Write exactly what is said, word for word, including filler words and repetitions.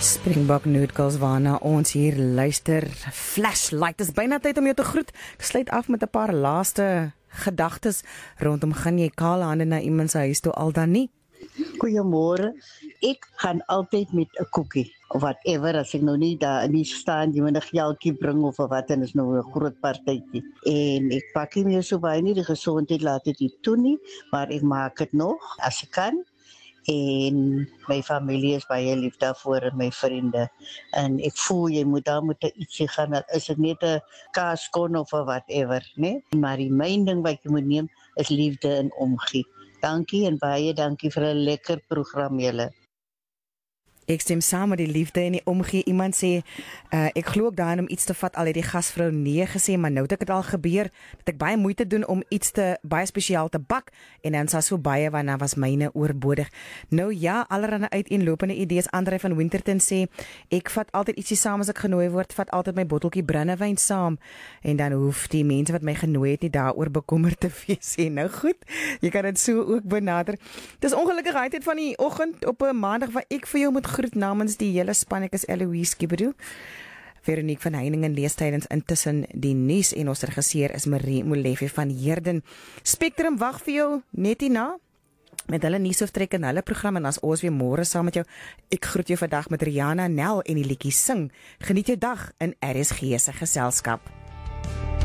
Springbok Noodles waarna ons hier luister. Flashlight, dis byna tyd om jou te groet. Ek sluit af met 'n paar laaste gedagtes rondom gaan jy kaal hande na iemand se huis toe al dan nie? Goeiemôre. Ek gaan altyd met 'n koekie of whatever as ek nou nie daar nie staan, jy moet 'n geldjie bring of wat en is nou 'n groot partytjie. En ek pak nie meer so baie nie, die gesondheid laat dit nie toe nie, maar ek maak dit nog as ek kan. En my familie is baie lief daarvoor en my vriende. En ek voel jy moet daar moet ietsie gaan, is dit net 'n kaaskon of whatever, né? Maar die myn ding wat jy moet neem is liefde en omgee. Dankie en baie dankie vir 'n lekker program julle. Ek stem saam met die liefde en die omgee. Iemand sê, uh, ek glo ook daarin om iets te vat, al het die gasvrou nee gesê, maar nou het ek dit al gebeur, dat ek baie moeite doen om iets te, baie spesiaal te bak, en dan sal so baie, want dan was myne oorbodig. Nou ja, allerhande uiteenlopende idees. André van Winterton sê, ek vat altyd ietsie saam as ek genooi word, vat altyd my botteltjie brandewyn saam, en dan hoef die mense wat my genooi het nie daaroor bekommerd te wees. En nou goed, jy kan dit so ook benader. Dis ongelukkig uitheid van die oggend op 'n maandag waar ek vir jou moet groet namens die hele span. Ek is Eloise Kibedu. Veronique van Heiningen lees tydens intussen die nuus en ons regisseur is Marie Molefe van Heerden. Spectrum wag vir jou net hierna met hulle nuusoftrek en hulle program, en as ons weer môre saam met jou. Ek groet jou vandag met Rihanna Nel en die liedjie Sing. Geniet jou dag in R S G se geselskap.